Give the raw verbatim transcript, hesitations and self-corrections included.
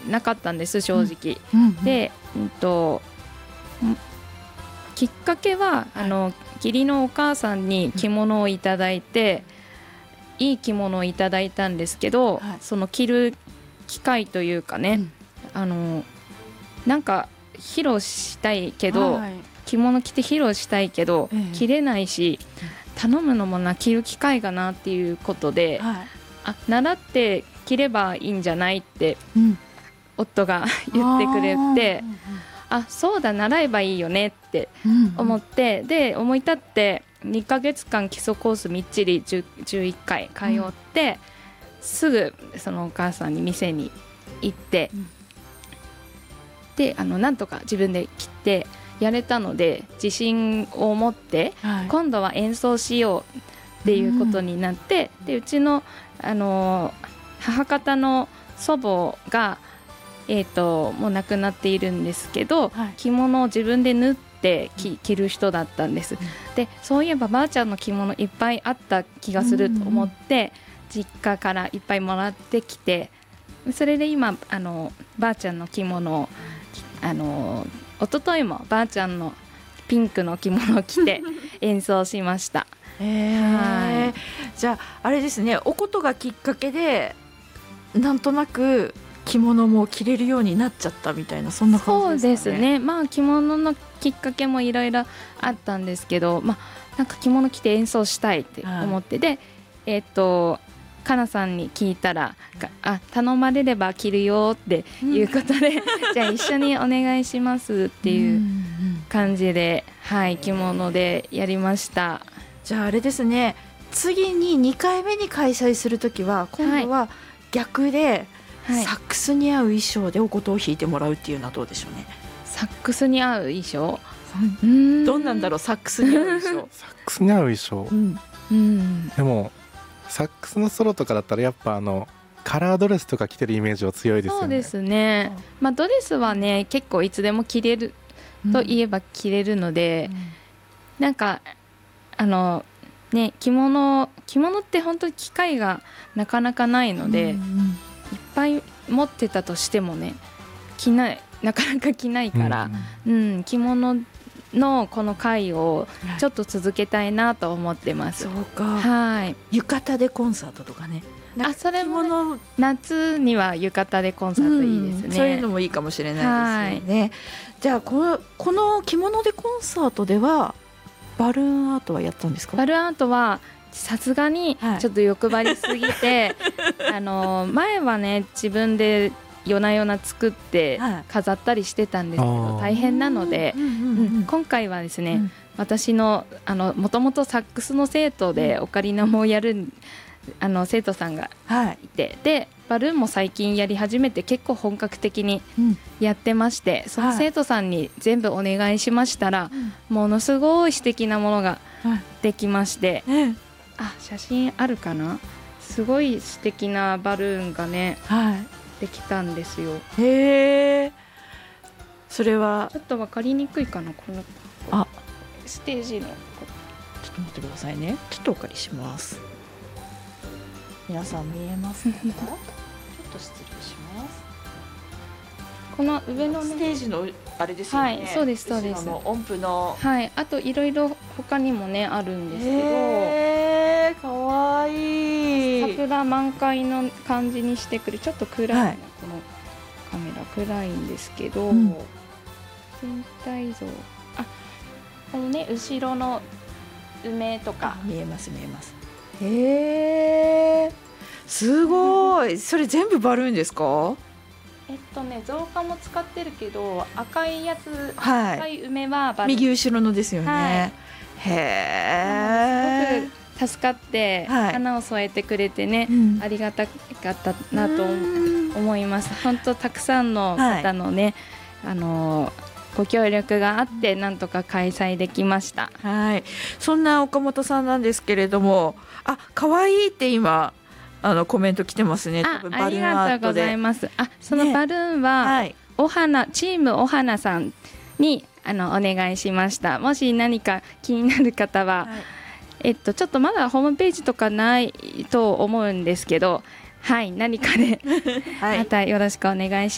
なかったんです正直、 うんうんうん、 で、うんと、きっかけは、はい、あの義理のお母さんに着物をいただいて、うん、いい着物をいただいたんですけど、はい、その着る機会というかね、うん、あのなんか披露したいけど、はい、着物着て披露したいけど、ええ、着れないし、頼むのもな、着る機会がなっていうことで、はい、あ、習って着ればいいんじゃないって、うん、夫が言ってくれて、あ、あ、そうだ、習えばいいよねって思って、うんうん、で思い立ってにかげつかん基礎コースみっちりじゅういっかい通って、うん、すぐそのお母さんに店に行って、うん、であのなんとか自分で着てやれたので自信を持って、はい、今度は演奏しようっていうことになって、うん、でうちの、あの母方の祖母が、えーと、もう亡くなっているんですけど、はい、着物を自分で縫って着る人だったんです、うん、でそういえばばあちゃんの着物いっぱいあった気がすると思って、うんうん、実家からいっぱいもらってきて、それで今あのばあちゃんの着物をあの一昨日もばあちゃんのピンクの着物を着て演奏しました。 えー、はい、じゃああれですね、おことがきっかけでなんとなく着物も着れるようになっちゃったみたいな、そんな感じですかね。 そうですね、まあ、着物のきっかけもいろいろあったんですけど、まあ、なんか着物着て演奏したいって思って、はい、で、えー、っとかなさんに聞いたら、あ、頼まれれば着るよっていうことで、うん、じゃあ一緒にお願いしますっていう感じで、はい、着物でやりました。 じゃああれですね、次ににかいめに開催するときは今度は逆で、はい、サックスに合う衣装でお琴を弾いてもらうっていうのはどうでしょうね。 サックスに合う衣装、 うん、どんなんだろう、サックスに合う衣装サックスに合う衣装、うんうん、でもサックスのソロとかだったらやっぱあのカラードレスとか着てるイメージは強いですよね。 そうですね、まあ、ドレスはね結構いつでも着れるといえば着れるので、うんうん、なんかあのね、着物着物って本当に機会がなかなかないので、うんうん、いっぱい持ってたとしてもね着ないなかなか着ないから、うんうん、着物のこの会をちょっと続けたいなと思ってます。 そうか、 はい、 浴衣でコンサートとかね。 あ、それも、ね、夏には浴衣でコンサートいいですね、 うん、そういうのもいいかもしれないですよね。じゃあこの、この着物でコンサートではバルーンアートはやったんですか？ バルーンアートはさすがにちょっと欲張りすぎて、はい、あの前はね自分で夜な夜な作って飾ったりしてたんですけど、大変なので、うんうんうん、今回はですね、うん、私のあのもともとサックスの生徒でオカリナもやるあの生徒さんがいて、はい、でバルーンも最近やり始めて結構本格的にやってまして、うん、その生徒さんに全部お願いしましたら、はい、ものすごい素敵なものができまして、はい、あ、写真あるかな、すごい素敵なバルーンがね、はい、できたんですよ。 へー、それはちょっと分かりにくいかな、このあステージの、ちょっと待ってくださいね、ちょっとお借りします。皆さん見えますか？ちょっと失礼します。 この上の、ね、 ステージのあれですよね。 はい、そうですそうです。 の音符の、 はい、あといろいろ他にもねあるんですけど、 えー、かわいい。 桜満開の感じにしてくる、ちょっと暗いな、はい、このカメラ暗いんですけど、うん、全体像、あ、このね後ろの梅とか見えます見えます。へえ、すごい。それ全部バルーンですか？ えっとね、造花も使ってるけど赤いやつ、 はい、 赤い梅はバルーン、 右後ろのですよね、はい、へえ、 すごく助かって、はい、花を添えてくれてね、うん、ありがたかったなと思います。本当たくさんの方のね、はい、あのご協力があってなんとか開催できました。 はい、そんな岡本さんなんですけれども、あ、可愛いって今あのコメント来てますね。 あ、ありがとうございます。あ、そのバルーンは、ね、はい、お花チームお花さんにあのお願いしました。もし何か気になる方は、はい、えっとちょっとまだホームページとかないと思うんですけど、はい、何かでまたよろしくお願いします。